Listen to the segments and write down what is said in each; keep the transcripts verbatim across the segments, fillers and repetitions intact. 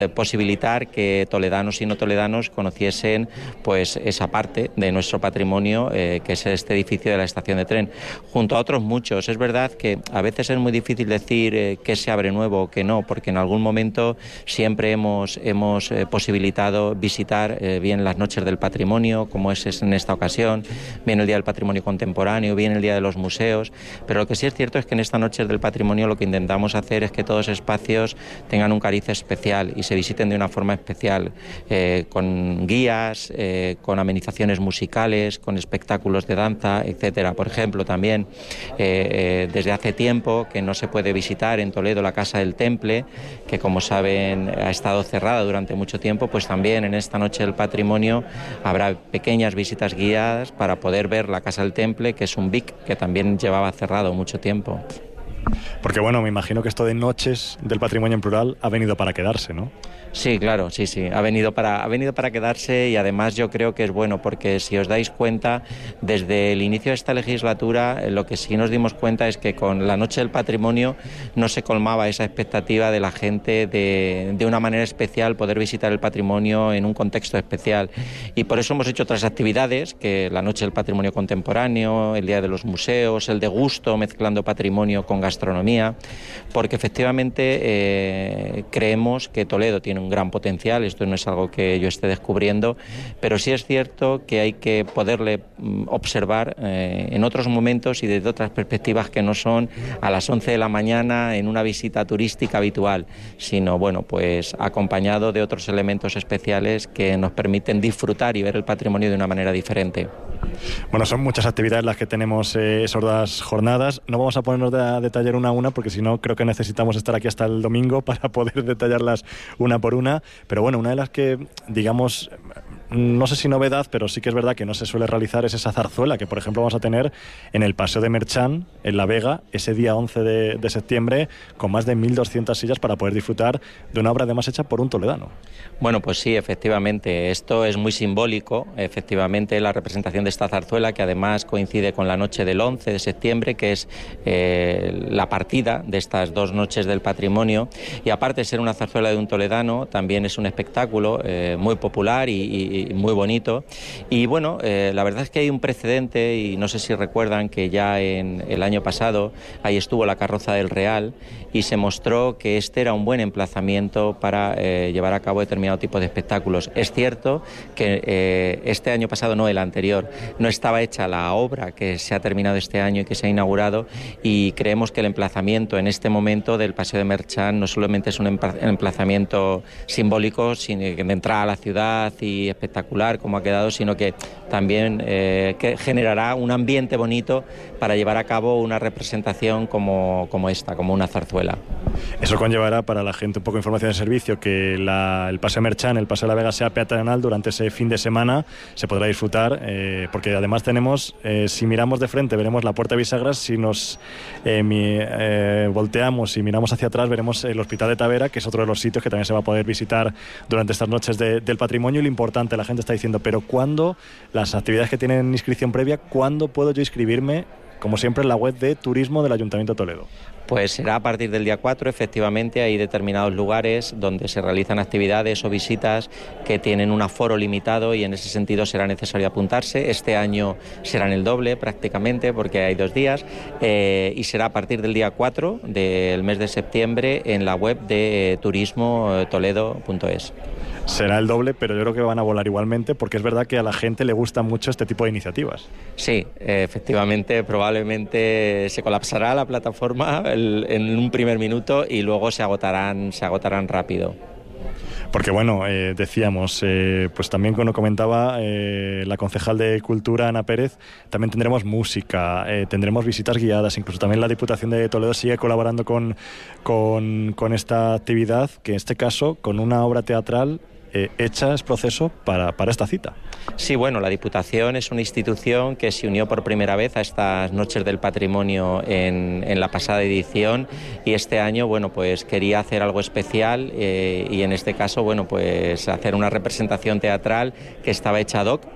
posibilitar que toledanos y no toledanos conociesen pues esa parte de nuestro patrimonio eh, que es este edificio de la estación de tren, junto a otros muchos. Es verdad que a veces es muy difícil decir eh, qué se abre nuevo o qué no, porque en algún momento siempre hemos, hemos eh, posibilitado visitar eh, bien las noches del patrimonio, como es en esta ocasión, bien el Día del Patrimonio Contemporáneo, bien el Día de los Museos, pero lo que sí es cierto es que en estas noches del patrimonio lo que intentamos hacer es que todos los espacios tengan un cariz especial y se visiten de una forma especial, eh, con guías, eh, con amenizaciones musicales, con espectáculos de danza, etcétera. Por ejemplo, también eh, eh, desde hace tiempo que no se puede visitar en Toledo la Casa del Temple, que como saben ha estado cerrada durante mucho tiempo, pues también en esta noche del patrimonio habrá pequeñas visitas guiadas para poder ver la Casa del Temple, que es un B I C que también llevaba cerrado mucho tiempo. Porque bueno, me imagino que esto de noches del patrimonio en plural ha venido para quedarse, ¿no? Sí, claro, sí, sí, ha venido para, ha venido para quedarse y además yo creo que es bueno porque si os dais cuenta, desde el inicio de esta legislatura lo que sí nos dimos cuenta es que con la Noche del Patrimonio no se colmaba esa expectativa de la gente de, de una manera especial poder visitar el patrimonio en un contexto especial y por eso hemos hecho otras actividades, que la Noche del Patrimonio Contemporáneo, el Día de los Museos, el de Gusto, mezclando patrimonio con gastronomía, porque efectivamente eh, creemos que Toledo tiene un gran potencial, esto no es algo que yo esté descubriendo, pero sí es cierto que hay que poderle observar eh, en otros momentos y desde otras perspectivas que no son a las once de la mañana en una visita turística habitual, sino bueno, pues acompañado de otros elementos especiales que nos permiten disfrutar y ver el patrimonio de una manera diferente. Bueno, son muchas actividades las que tenemos eh, esas dos jornadas. No vamos a ponernos a detallar una a una porque si no creo que necesitamos estar aquí hasta el domingo para poder detallarlas una por una. Pero bueno, una de las que, digamos, no sé si novedad, pero sí que es verdad que no se suele realizar es esa zarzuela que, por ejemplo, vamos a tener en el Paseo de Merchán, en La Vega, ese día once de, de septiembre, con más de mil doscientas sillas para poder disfrutar de una obra además hecha por un toledano. Bueno, pues sí, efectivamente, esto es muy simbólico, efectivamente, la representación de esta zarzuela, que además coincide con la noche del once de septiembre, que es eh, la partida de estas dos noches del patrimonio, y aparte de ser una zarzuela de un toledano, también es un espectáculo eh, muy popular y, y, y muy bonito, y bueno, eh, la verdad es que hay un precedente, y no sé si recuerdan que ya en el año pasado ahí estuvo la carroza del Real, y se mostró que este era un buen emplazamiento para eh, llevar a cabo determinado tipo de espectáculos. Es cierto que eh, este año pasado, no el anterior, no estaba hecha la obra que se ha terminado este año y que se ha inaugurado, y creemos que el emplazamiento en este momento del Paseo de Merchán no solamente es un emplazamiento simbólico, sino de entrada a la ciudad y espectacular como ha quedado, sino que también eh, que generará un ambiente bonito para llevar a cabo una representación como, como esta, como una zarzuela. Eso conllevará para la gente un poco de información de servicio que la, el Paseo Merchán, el Paseo de la Vega sea peatonal durante ese fin de semana, se podrá disfrutar, eh, porque además tenemos, eh, si miramos de frente veremos la Puerta de Bisagras, si nos eh, mi, eh, volteamos y miramos hacia atrás veremos el Hospital de Tavera, que es otro de los sitios que también se va a poder visitar durante estas noches de, del patrimonio. Y lo importante, la gente está diciendo, pero ¿cuándo las actividades que tienen inscripción previa, cuándo puedo yo inscribirme? Como siempre en la web de Turismo del Ayuntamiento de Toledo. Pues será a partir del día cuatro, efectivamente, hay determinados lugares donde se realizan actividades o visitas que tienen un aforo limitado y en ese sentido será necesario apuntarse. Este año serán el doble prácticamente porque hay dos días eh, y será a partir del día cuatro del mes de septiembre en la web de turismo toledo punto es. Será el doble, pero yo creo que van a volar igualmente porque es verdad que a la gente le gusta mucho este tipo de iniciativas. Sí, efectivamente, probablemente se colapsará la plataforma en un primer minuto y luego se agotarán, se agotarán rápido. Porque bueno, eh, decíamos, eh, pues también como comentaba eh, la concejal de Cultura, Ana Pérez, también tendremos música, eh, tendremos visitas guiadas, incluso también la Diputación de Toledo sigue colaborando con, con, con esta actividad, que en este caso con una obra teatral eh, hecha es proceso para, para esta cita. Sí, bueno, la Diputación es una institución que se unió por primera vez a estas Noches del Patrimonio en, en la pasada edición y este año, bueno, pues quería hacer algo especial eh, y en este caso, bueno, pues hacer una representación teatral que estaba hecha ad hoc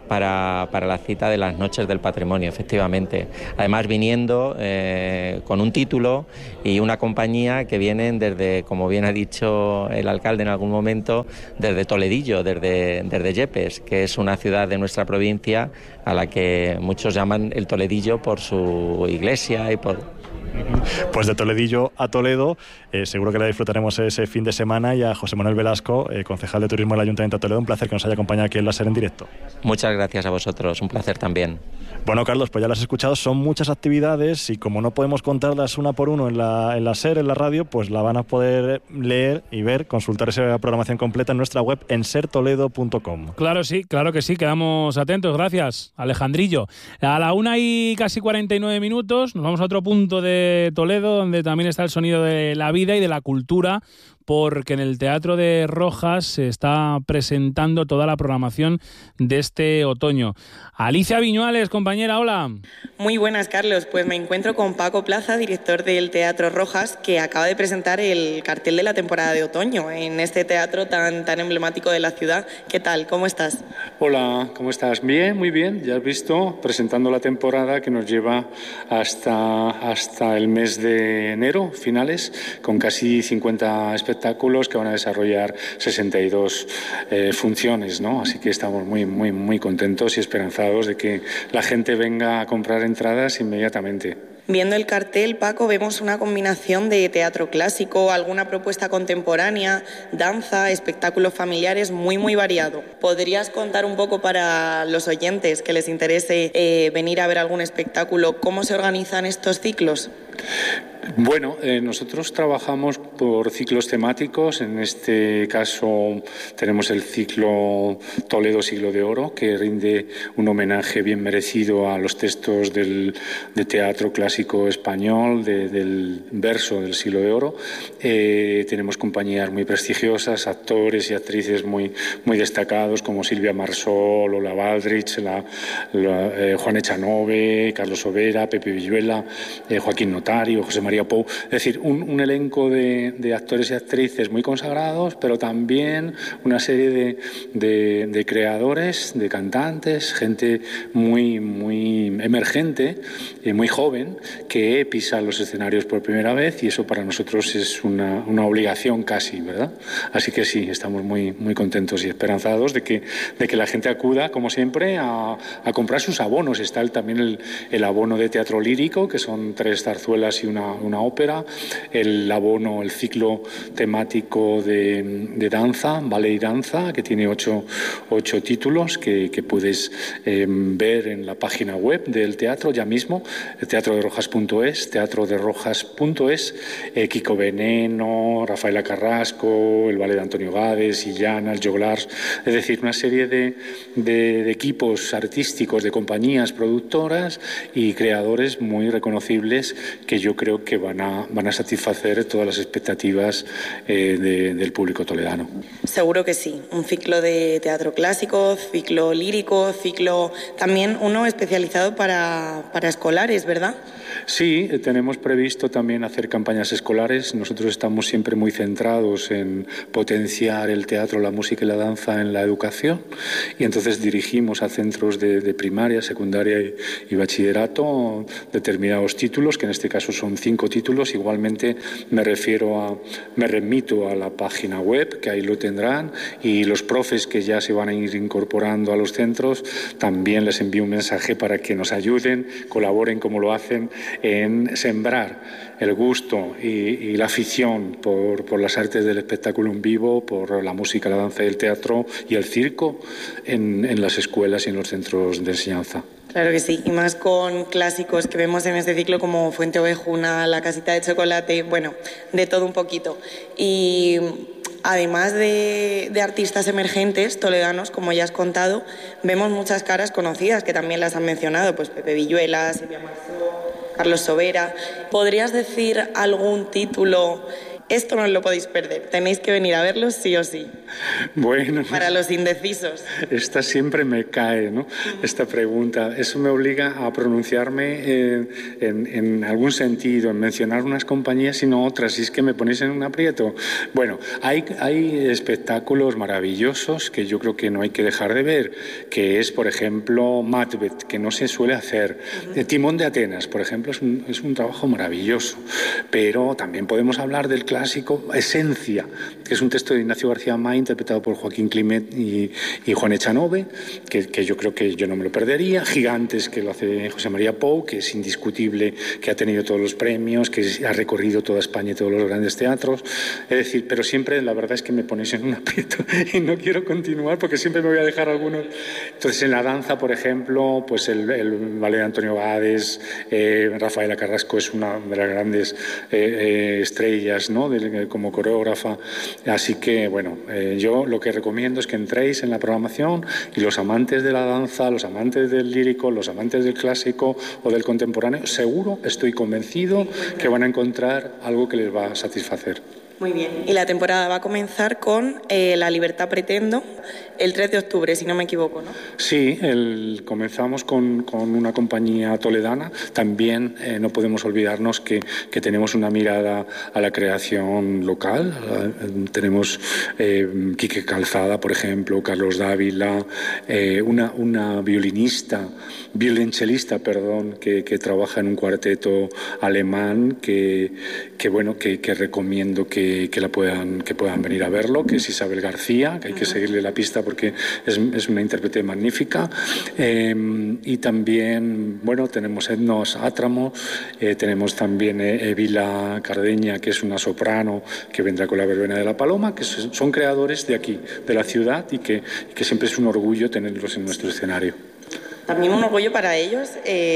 para, para la cita de las Noches del Patrimonio, efectivamente. Además, viniendo eh, con un título y una compañía que vienen desde, como bien ha dicho el alcalde en algún momento, desde Toledillo, desde, desde Yepes, que es una ciudad de nuestra provincia a la que muchos llaman el Toledillo por su iglesia y por... Pues de Toledillo a Toledo, eh, seguro que la disfrutaremos ese fin de semana. Y a José Manuel Velasco, eh, concejal de Turismo del Ayuntamiento de Toledo, un placer que nos haya acompañado aquí en la SER en directo. Muchas gracias a vosotros, un placer también. Bueno, Carlos, pues ya lo has escuchado, son muchas actividades y como no podemos contarlas una por uno en la, en la SER, en la radio, pues la van a poder leer y ver, consultar esa programación completa en nuestra web en ser toledo punto com. Claro, sí, claro que sí, quedamos atentos, gracias, Alejandrillo. A la una y casi cuarenta y nueve minutos nos vamos a otro punto de Toledo, donde también está el sonido de la vida y de la cultura, porque en el Teatro de Rojas se está presentando toda la programación de este otoño. Alicia Viñuales, compañera, hola. Muy buenas, Carlos. Pues me encuentro con Paco Plaza, director del Teatro Rojas, que acaba de presentar el cartel de la temporada de otoño en este teatro tan, tan emblemático de la ciudad. ¿Qué tal? ¿Cómo estás? Hola, ¿cómo estás? Bien, muy bien. Ya has visto, presentando la temporada que nos lleva hasta, hasta el mes de enero, finales, con casi cincuenta espectáculos espectáculos que van a desarrollar sesenta y dos eh, funciones, ¿no? Así que estamos muy, muy, muy contentos y esperanzados de que la gente venga a comprar entradas inmediatamente. Viendo el cartel, Paco, vemos una combinación de teatro clásico, alguna propuesta contemporánea, danza, espectáculos familiares, muy, muy variado. ¿Podrías contar un poco para los oyentes que les interese eh, venir a ver algún espectáculo, cómo se organizan estos ciclos? Bueno, eh, nosotros trabajamos por ciclos temáticos. En este caso tenemos el ciclo Toledo Siglo de Oro, que rinde un homenaje bien merecido a los textos del, de teatro clásico español, de, del verso del Siglo de Oro. Eh, tenemos compañías muy prestigiosas, actores y actrices muy, muy destacados como Silvia Marsol, Lola Baldrich, la, la, eh, Juan Echanove, Carlos Overa, Pepe Villuela, eh, Joaquín Notario, José María Pou, es decir, un, un elenco de, de actores y actrices muy consagrados, pero también una serie de, de, de creadores, de cantantes, gente muy, muy emergente, eh, muy joven, que pisa los escenarios por primera vez, y eso para nosotros es una, una obligación casi, ¿verdad? Así que sí, estamos muy, muy contentos y esperanzados de que, de que la gente acuda, como siempre, a, a comprar sus abonos. Está el, también el, el abono de teatro lírico, que son tres zarzuelas y una, una ópera, el abono, el ciclo temático de, de danza, ballet y danza, que tiene ocho, ocho títulos que, que puedes eh, ver en la página web del teatro ya mismo, teatro de rojas punto es, teatro de rojas punto es, eh, Kiko Veneno, Rafaela Carrasco, el ballet de Antonio Gades, Illana, el Joglars, es decir, una serie de, de, de equipos artísticos, de compañías productoras y creadores muy reconocibles que yo creo que van a, van a satisfacer todas las expectativas eh, de, del público toledano. Seguro que sí, un ciclo de teatro clásico, ciclo lírico, ciclo también uno especializado para, para escolares, ¿verdad? Sí, tenemos previsto también hacer campañas escolares. Nosotros estamos siempre muy centrados en potenciar el teatro, la música y la danza en la educación, y entonces dirigimos a centros de, de primaria, secundaria y, y bachillerato determinados títulos, que en este caso son cinco títulos. Igualmente me refiero a, me remito a la página web, que ahí lo tendrán, y los profes que ya se van a ir incorporando a los centros, también les envío un mensaje para que nos ayuden, colaboren como lo hacen en sembrar el gusto y, y la afición por, por las artes del espectáculo en vivo, por la música, la danza y el teatro y el circo en, en las escuelas y en los centros de enseñanza. Claro que sí, y más con clásicos que vemos en este ciclo como Fuente Ovejuna, La Casita de Chocolate, bueno, de todo un poquito. Y además de, de artistas emergentes toledanos, como ya has contado, vemos muchas caras conocidas que también las han mencionado, pues Pepe Villuela, Silvia Marsol, Carlos Overa. ¿Podrías decir algún título Esto no os lo podéis perder, tenéis que venir a verlo sí o sí. Bueno. Para los indecisos. Esta siempre me cae, ¿no? Esta pregunta. Eso me obliga a pronunciarme eh, en, en algún sentido, en mencionar unas compañías y no otras, y es que me ponéis en un aprieto. Bueno, hay, hay espectáculos maravillosos que yo creo que no hay que dejar de ver, que es, por ejemplo, Macbeth, que no se suele hacer. Uh-huh. Timón de Atenas, por ejemplo, es un, es un trabajo maravilloso, pero también podemos hablar del clásico Esencia, que es un texto de Ignacio García May interpretado por Joaquín Climent y, y Juan Echanove, que, que yo creo que yo no me lo perdería. Gigantes, que lo hace José María Pou, que es indiscutible, que ha tenido todos los premios, que ha recorrido toda España y todos los grandes teatros. Es decir, pero siempre la verdad es que me ponéis en un aprieto y no quiero continuar porque siempre me voy a dejar algunos. Entonces, en la danza, por ejemplo, pues el, el ballet de Antonio Gades, eh, Rafaela Carrasco es una de las grandes eh, eh, estrellas, ¿no? De, como coreógrafa. Así que, bueno, eh, yo lo que recomiendo es que entréis en la programación y los amantes de la danza, los amantes del lírico, los amantes del clásico o del contemporáneo, seguro, estoy convencido que van a encontrar algo que les va a satisfacer. Muy bien. Y la temporada va a comenzar con eh, La Libertad Pretendo, el tres de octubre, si no me equivoco, ¿no? Sí, el, comenzamos con, con una compañía toledana. También eh, no podemos olvidarnos que, que tenemos una mirada a la creación local. Eh, tenemos eh, Quique Calzada, por ejemplo, Carlos Dávila, eh, una, una violinista, violonchelista, perdón, que, que trabaja en un cuarteto alemán que, que bueno, que, que recomiendo que que la puedan que puedan venir a verlo, que es Isabel García, que hay que seguirle la pista porque es, es una intérprete magnífica. Eh, y también, bueno, tenemos Etnos Átramo, eh, tenemos también eh, Evila Cardeña, que es una soprano que vendrá con la verbena de la Paloma, que son creadores de aquí, de la ciudad, y que, y que siempre es un orgullo tenerlos en nuestro escenario. También un orgullo para ellos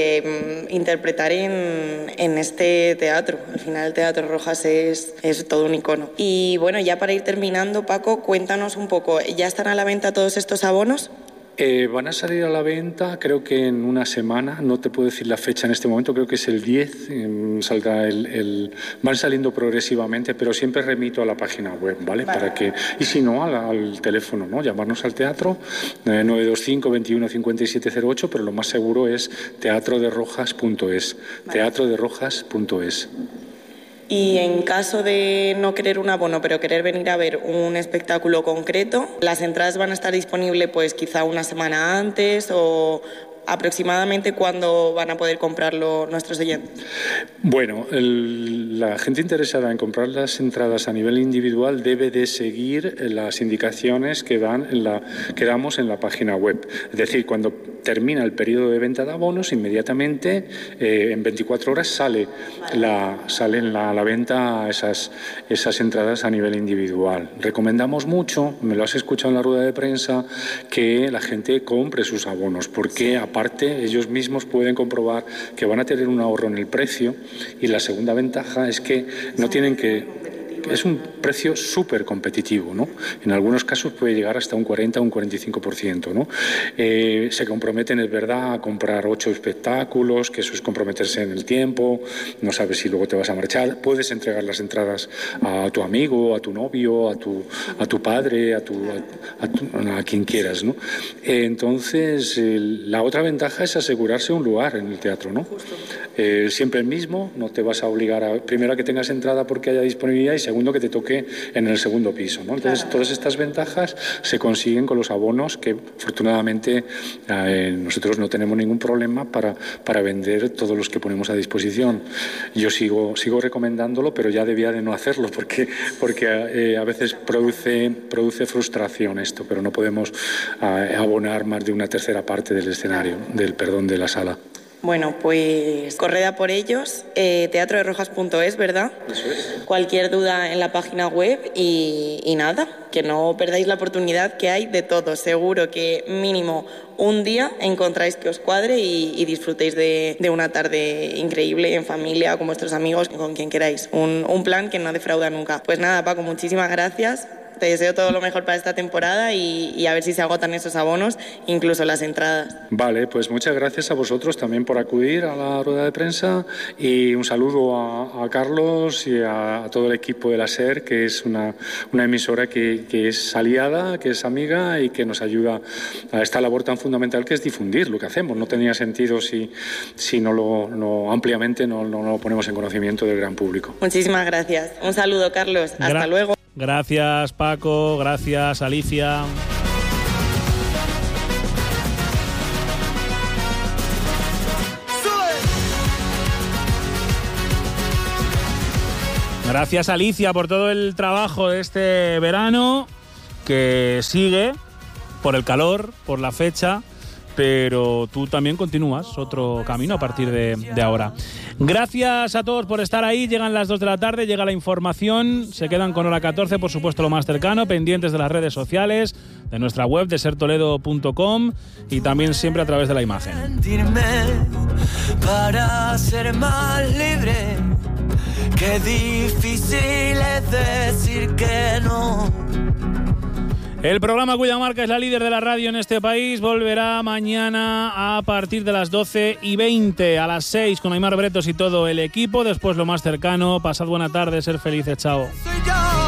eh, interpretar en, en este teatro. Al final el Teatro Rojas es, es todo un icono. Y bueno, ya para ir terminando, Paco, cuéntanos un poco, ¿ya están a la venta todos estos abonos? Eh, van a salir a la venta, creo que en una semana, no te puedo decir la fecha en este momento, creo que es el diez, eh, saldrá el, el, van saliendo progresivamente, pero siempre remito a la página web, ¿vale? Vale. Para que, y si no, al, al teléfono, ¿no? Llamarnos al teatro, eh, nueve dos cinco, veintiuno, cincuenta y siete cero ocho, pero lo más seguro es teatro de rojas punto es, vale. teatro de rojas punto es. Y en caso de no querer un abono, pero querer venir a ver un espectáculo concreto, las entradas van a estar disponibles pues quizá una semana antes o aproximadamente cuándo van a poder comprarlo nuestros oyentes. Bueno, el, la gente interesada en comprar las entradas a nivel individual debe de seguir las indicaciones que, dan en la, que damos en la página web. Es decir, cuando termina el periodo de venta de abonos, inmediatamente eh, en veinticuatro horas sale la, salen la, la venta esas, esas entradas a nivel individual. Recomendamos mucho, me lo has escuchado en la rueda de prensa, que la gente compre sus abonos, porque aparte Aparte, ellos mismos pueden comprobar que van a tener un ahorro en el precio, y la segunda ventaja es que no tienen que... Es un precio súper competitivo, ¿no? En algunos casos puede llegar hasta un cuarenta o un cuarenta y cinco por ciento, ¿no? Eh, se comprometen, es verdad, a comprar ocho espectáculos, que eso es comprometerse en el tiempo, no sabes si luego te vas a marchar, puedes entregar las entradas a tu amigo, a tu novio, a tu, a tu padre, a, tu, a, a, tu, a quien quieras, ¿no? Eh, entonces, eh, la otra ventaja es asegurarse un lugar en el teatro, ¿no? Eh, siempre el mismo, no te vas a obligar a, primero a que tengas entrada porque haya disponibilidad, y segundo que te toque en el segundo piso, ¿no? Entonces, claro, todas estas ventajas se consiguen con los abonos que, afortunadamente, eh, nosotros no tenemos ningún problema para, para vender todos los que ponemos a disposición. Yo sigo, sigo recomendándolo, pero ya debía de no hacerlo porque, porque eh, a veces produce, produce frustración esto, pero no podemos eh, abonar más de una tercera parte del escenario, del perdón, de la sala. Bueno, pues corred a por ellos, eh, teatro de rojas punto es, ¿verdad? Eso es. Cualquier duda en la página web y, y nada, que no perdáis la oportunidad, que hay de todo. Seguro que mínimo un día encontráis que os cuadre y, y disfrutéis de, de una tarde increíble en familia, con vuestros amigos, con quien queráis. Un, un plan que no defrauda nunca. Pues nada, Paco, muchísimas gracias. te deseo todo lo mejor para esta temporada y, y a ver si se agotan esos abonos, incluso las entradas. Vale, pues muchas gracias a vosotros también por acudir a la rueda de prensa y un saludo a, a Carlos y a, a todo el equipo de la SER, que es una, una emisora que, que es aliada, que es amiga y que nos ayuda a esta labor tan fundamental que es difundir lo que hacemos. No tenía sentido si, si no lo no, ampliamente no, no lo ponemos en conocimiento del gran público. Muchísimas gracias. Un saludo, Carlos. Hasta Gra- luego. Gracias, Paco. Gracias, Alicia. Gracias, Alicia, por todo el trabajo de este verano que sigue por el calor, por la fecha, pero tú también continúas otro camino a partir de, de ahora. Gracias a todos por estar ahí. Llegan las dos de la tarde, llega la información, se quedan con hora catorce, por supuesto lo más cercano, pendientes de las redes sociales, de nuestra web de ser toledo punto com y también siempre a través de la imagen. Para ser más libre, qué difícil es decir que no. El programa cuya marca es la líder de la radio en este país volverá mañana a partir de las doce y veinte, a las seis con Aimar Bretos y todo el equipo. Después lo más cercano. Pasad buena tarde, ser felices, chao.